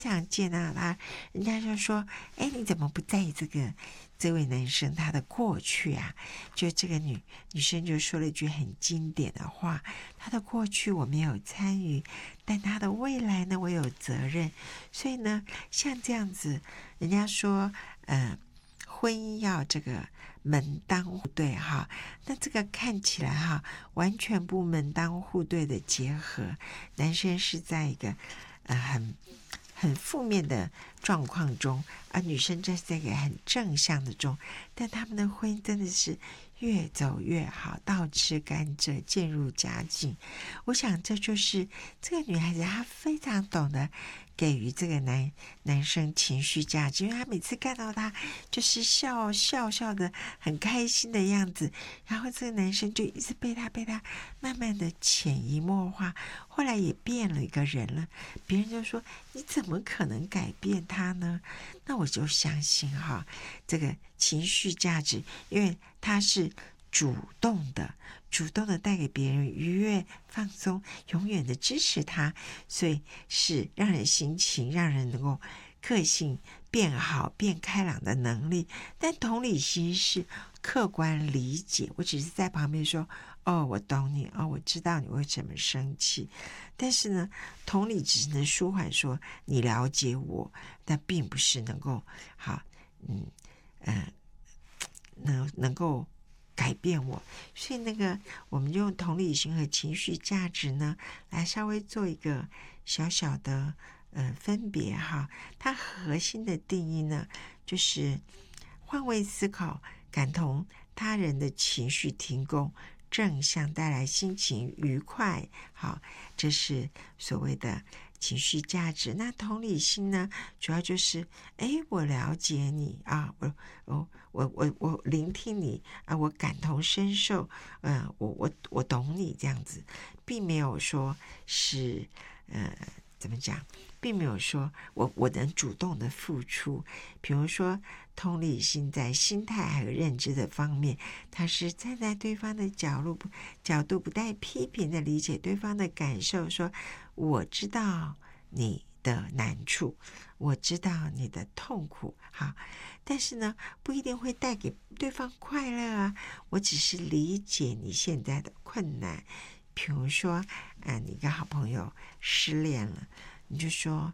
常接纳他，人家就说：“哎，你怎么不在意这位男生他的过去啊？”就这个女生就说了一句很经典的话：“他的过去我没有参与，但他的未来呢，我有责任。”所以呢，像这样子，人家说，婚姻要这个门当户对哈，那这个看起来哈，完全不门当户对的结合，男生是在一个很负面的状况中，而女生这是在一个很正向的中，但他们的婚姻真的是越走越好，倒吃甘蔗，渐入佳境。我想这就是这个女孩子她非常懂得给予这个男生情绪价值，因为她每次看到他就是笑的很开心的样子，然后这个男生就一直被他慢慢的潜移默化，后来也变了一个人了。别人就说你怎么可能改变他呢？那我就相信哈，这个情绪价值，因为他是主动的带给别人愉悦、放松，永远的支持他，所以是让人心情，让人能够个性变好、变开朗的能力。但同理心是客观理解，我只是在旁边说：“哦，我懂你，哦，我知道你为什么生气。”但是呢，同理只能舒缓说你了解我，但并不是能够好，能够改变我。所以我们用同理心和情绪价值呢，来稍微做一个小小的分别哈。它核心的定义呢，就是换位思考，感同他人的情绪，提供正向，带来心情愉快。好，这是所谓的情绪价值。那同理心呢，主要就是我了解你啊，我聆听你啊，我感同身受，我懂你这样子，并没有说是怎么讲，并没有说我能主动的付出。比如说同理心在心态还有认知的方面，它是站在对方的角度，不带批评的理解对方的感受，说我知道你的难处，我知道你的痛苦，好，但是呢，不一定会带给对方快乐啊，我只是理解你现在的困难。比如说你跟好朋友失恋了，你就说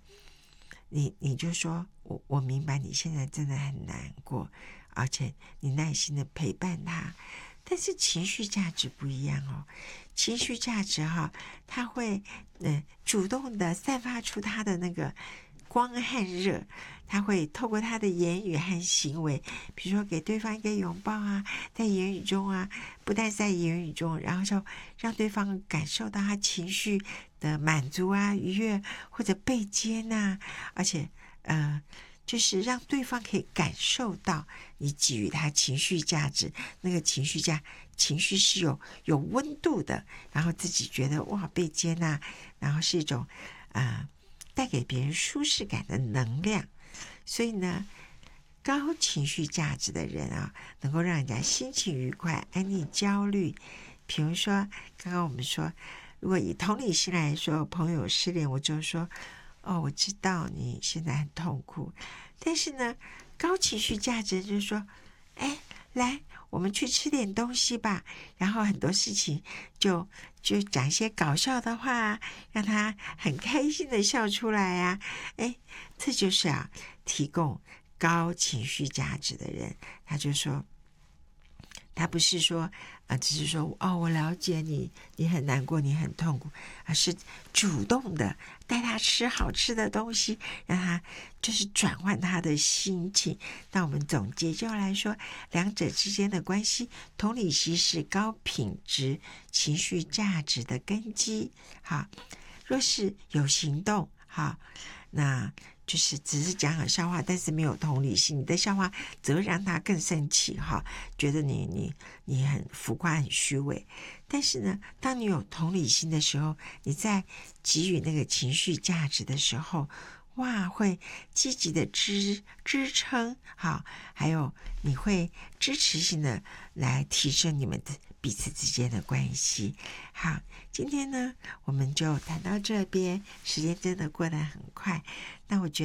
我明白你现在真的很难过，而且你耐心的陪伴他。但是情绪价值不一样哦，情绪价值哈，他会主动的散发出他的那个光和热，他会透过他的言语和行为，比如说给对方一个拥抱啊，在言语中啊，不但在言语中，然后就让对方感受到他情绪的满足啊、愉悦或者被接纳，而且就是让对方可以感受到你给予他情绪价值，那个情绪是有温度的，然后自己觉得哇被接纳，然后是一种带给别人舒适感的能量。所以呢，高情绪价值的人啊，能够让人家心情愉快，安宁焦虑。比如说刚刚我们说，如果以同理心来说，朋友失恋，我就说我知道你现在很痛苦，但是呢，高情绪价值就是说，来，我们去吃点东西吧，然后很多事情就讲一些搞笑的话，让他很开心的笑出来啊，这就是提供高情绪价值的人，他就说。他不是说只是说我了解你，你很难过，你很痛苦，而是主动的带他吃好吃的东西，让他就是转换他的心情。那我们总结就来说，两者之间的关系，同理心是高品质情绪价值的根基。好，若是有行动，好，那就是只是讲讲笑话，但是没有同理心，你的笑话只会让他更生气哈，觉得你很浮夸、很虚伪。但是呢，当你有同理心的时候，你在给予那个情绪价值的时候，哇，会积极的支撑，好，还有你会支持性的来提升你们的彼此之间的关系。好，今天呢，我们就谈到这边，时间真的过得很快。那我觉得